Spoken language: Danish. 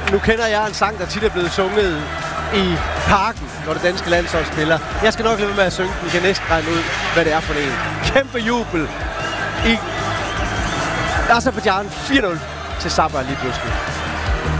Nu kender jeg en sang, der tit er blevet sunget i parken, når det danske landshold spiller. Jeg skal nok lade være med at synge den. I kan næsten regne ud, hvad det er for en. Kæmpe jubel i Aserbajdsjan 4-0 til Sabah lige pludselig.